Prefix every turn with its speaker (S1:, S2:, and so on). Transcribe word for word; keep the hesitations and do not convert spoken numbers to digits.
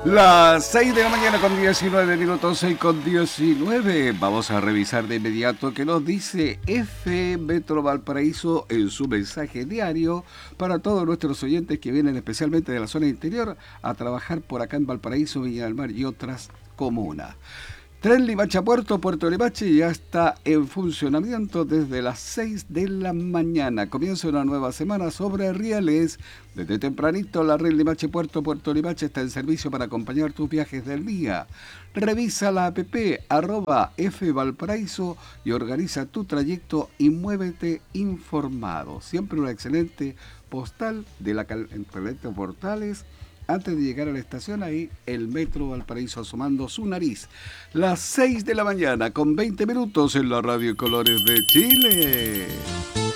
S1: Las seis de la mañana con diecinueve minutos, seis con diecinueve. Vamos a revisar de inmediato qué nos dice F Metro Valparaíso en su mensaje diario para todos nuestros oyentes que vienen especialmente de la zona interior a trabajar por acá en Valparaíso, Viña del Mar y otras comunas. Tren Limache a Puerto, Puerto Limache ya está en funcionamiento desde las seis de la mañana. Comienza una nueva semana sobre rieles. Desde tempranito la red Limache Puerto, Puerto Limache está en servicio para acompañar tus viajes del día. Revisa la app arroba F Valparaíso y organiza tu trayecto y muévete informado. Siempre una excelente postal de la excelente Portales. Antes de llegar a la estación, ahí el Metro Valparaíso asomando su nariz. Las seis de la mañana con veinte minutos en la Radio Colores de Chile.